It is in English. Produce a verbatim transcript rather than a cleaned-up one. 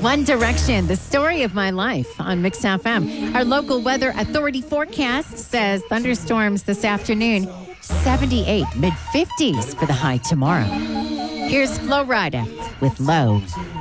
One Direction, the story of my life on Mix F M. Our local weather authority forecast says thunderstorms this afternoon, seventy-eight, mid fifties for the high tomorrow. Here's Flo Rida with Low.